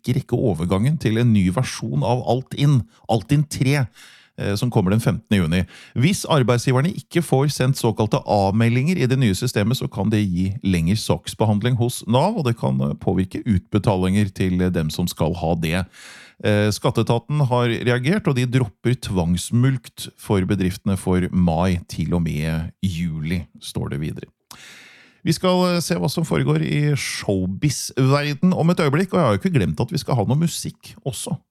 rekker ikke overgangen til en ny versjon av Altinn, Altinn 3, som kommer den 15. juni. Hvis arbeidsgiverne ikke får sendt såkalte avmeldinger i det nye systemet, så kan det gi lengre saksbehandling hos Nav, og det kan påvirke utbetalinger til dem som skal ha det. Skatteetaten har reagert, og de dropper tvangsmulkt for bedriftene for mai til og med juli, står det videre. Vi skal se hva som foregår i showbiz-verden om et øyeblikk, og jeg har jo ikke glemt at vi skal ha noe musikk også.